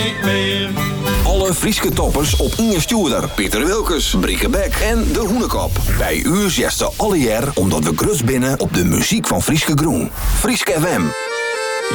niet meer. Alle Frieske toppers op Inge Stuurder, Pieter Wilkes, Brieke Beck en De Hoenekop. Bij u zesde alle jaar omdat we grut binnen op de muziek van Frieske Groen. Frieske FM.